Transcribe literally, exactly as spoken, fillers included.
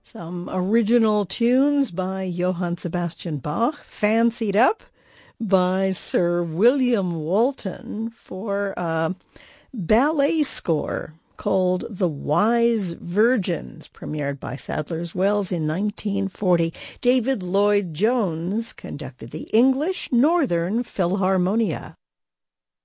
Some original tunes by Johann Sebastian Bach, fancied up by Sir William Walton for a ballet score called The Wise Virgins, premiered by Sadler's Wells in nineteen forty. David Lloyd Jones conducted the English Northern Philharmonia.